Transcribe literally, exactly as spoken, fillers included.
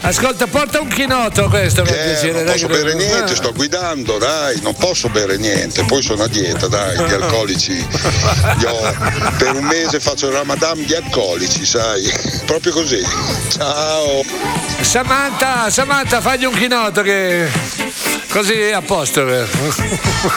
Ascolta, porta un chinotto questo per Eh, piacere. non dai, posso che bere non- niente, sto guidando, dai, non posso bere niente, poi sono a dieta, dai, gli alcolici. Io per un mese faccio il Ramadan di alcolici, sai, proprio così. Ciao. Samantha, Samantha, fagli un chinotto che così è a posto.